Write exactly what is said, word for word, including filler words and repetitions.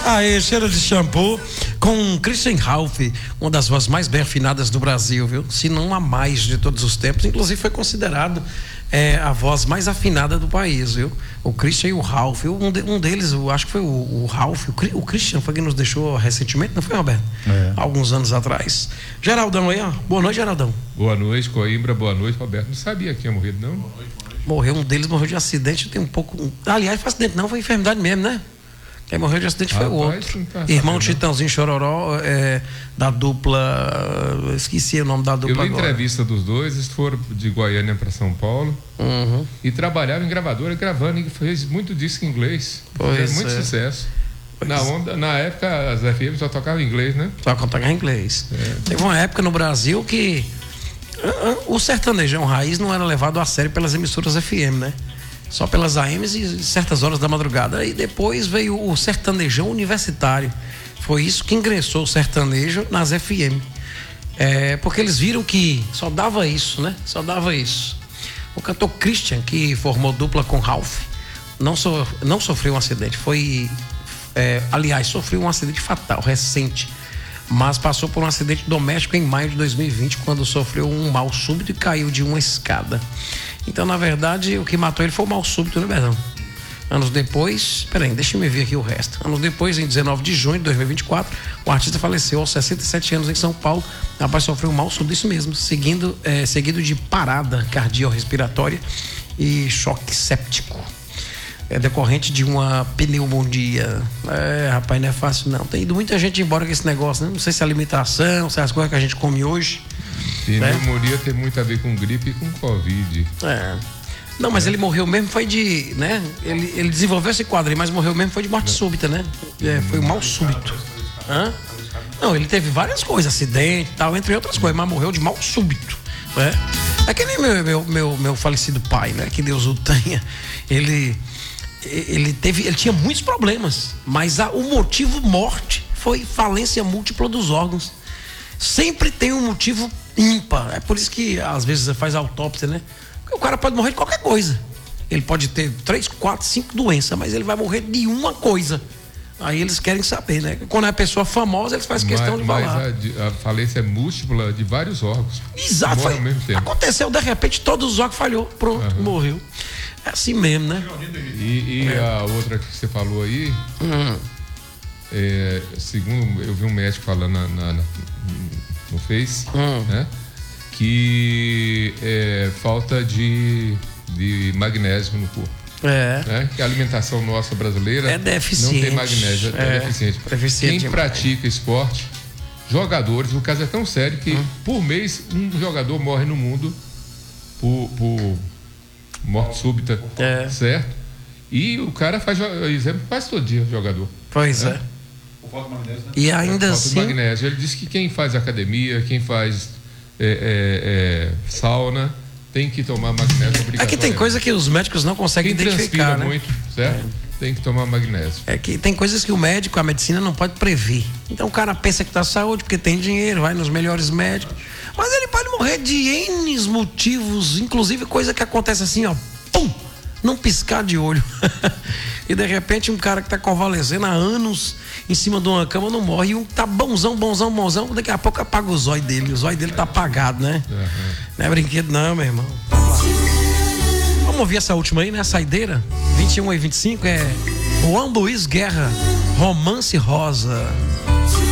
Aí, cheiro de shampoo com Christian Ralph, uma das vozes mais bem afinadas do Brasil, viu? Se não a mais de todos os tempos, inclusive foi considerado é, a voz mais afinada do país, viu? O Christian e o Ralph, um, de, um deles, eu acho que foi o, o Ralph, o, o Christian foi quem nos deixou recentemente, não foi, Roberto? É. Alguns anos atrás. Geraldão aí, ó. Boa noite, Geraldão. Boa noite, Coimbra, boa noite, Roberto. Não sabia que tinha morrido, não? Boa noite, boa noite. Morreu, um deles morreu de acidente, tem um pouco... Aliás, foi acidente não, foi enfermidade mesmo, né? Quem morreu de acidente foi o outro. Tá Irmão Chitãozinho Chororó, é, da dupla. Esqueci o nome da dupla. Eu vi agora. Entrevista dos dois, eles foram de Goiânia para São Paulo. Uhum. E trabalhavam em gravadora, gravando, e fez muito disco em inglês. Pois fez muito é. sucesso. Pois Na, onda, na época, as F M só tocavam em inglês, né? Só tocavam em inglês. É. Teve uma época no Brasil que o sertanejão raiz não era levado a sério pelas emissoras F M, né? Só pelas A Ms e certas horas da madrugada. E depois veio o sertanejão universitário. Foi isso que ingressou o sertanejo nas F M. É, porque eles viram que só dava isso, né? Só dava isso. O cantor Christian, que formou dupla com Ralph, não, so, não sofreu um acidente. Foi, é, aliás, sofreu um acidente fatal, recente. Mas passou por um acidente doméstico em maio de dois mil e vinte, quando sofreu um mal súbito e caiu de uma escada. Então, na verdade, o que matou ele foi o mal súbito, né, Betão? Anos depois, peraí, deixa eu me ver aqui o resto. Anos depois, em dezenove de junho de dois mil e vinte e quatro, o artista faleceu aos sessenta e sete anos em São Paulo. O rapaz sofreu um mal súbito, isso mesmo, seguindo, é, seguido de parada cardiorrespiratória e choque séptico. É decorrente de uma pneumonia. É, rapaz, não é fácil não. Tem ido muita gente embora com esse negócio, né? Não sei se é alimentação, se é as coisas que a gente come hoje. Pneumonia, né? Tem muito a ver com gripe e com Covid. É. Não, mas é. ele morreu mesmo foi de, né? Ele, ele desenvolveu esse quadro aí, mas morreu mesmo foi de morte súbita, né? É, foi um mal súbito. Hã? Não, ele teve várias coisas, acidente e tal, entre outras coisas, mas morreu de mal súbito, né? É que nem meu, meu, meu, meu falecido pai, né? Que Deus o tenha. Ele... Ele teve, ele tinha muitos problemas, mas a, o motivo morte foi falência múltipla dos órgãos. Sempre tem um motivo ímpar. É por isso que às vezes você faz autópsia, né? Porque o cara pode morrer de qualquer coisa. Ele pode ter três, quatro, cinco doenças, mas ele vai morrer de uma coisa. Aí eles querem saber, né? Quando é pessoa famosa, eles fazem questão mas, de falar. Mas a, a falência é múltipla de vários órgãos. Exato. Foi, aconteceu, de repente, todos os órgãos falhou, pronto, uhum. morreu. É assim mesmo, né? E, e é. a outra que você falou aí, uhum. é, segundo eu vi um médico falando na, na, na, no Face, uhum. né? Que é falta de, de magnésio no corpo. É. Né? Que a alimentação nossa brasileira é deficiente. Não tem magnésio, é, é deficiente. deficiente. Quem pratica esporte, jogadores, o caso é tão sério que uhum. por mês um jogador morre no mundo por, por morte súbita, é. certo? E o cara faz exemplo quase todo dia, jogador. Pois é. é. O falta de magnésio, né? E ainda falta assim. magnésio. Ele disse que quem faz academia, quem faz é, é, é, sauna, tem que tomar magnésio obrigatoriamente. É que tem coisa que os médicos não conseguem quem identificar, né? muito, certo? É. Tem que tomar magnésio. É que tem coisas que o médico, a medicina não pode prever. Então o cara pensa que tá saúde porque tem dinheiro, vai nos melhores médicos. Mas ele pode morrer de N motivos, inclusive coisa que acontece assim, ó, pum, num piscar de olho. E de repente um cara que tá convalescendo há anos em cima de uma cama não morre. E um tá bonzão, bonzão, bonzão, daqui a pouco apaga o zóio dele. O zóio dele tá apagado, né? Uhum. Não é brinquedo não, meu irmão. Vamos ouvir essa última aí, né? Saideira, vinte e um e vinte e cinco, é Juan Luiz Guerra, Romance Rosa.